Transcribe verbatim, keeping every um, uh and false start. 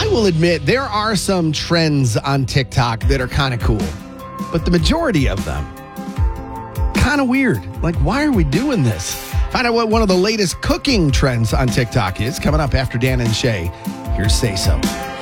will admit there are some trends on TikTok that are kind of cool, but the majority of them, kind of weird. Like, why are we doing this? Find out what one of the latest cooking trends on TikTok is coming up after Dan and Shay. Here's Say So.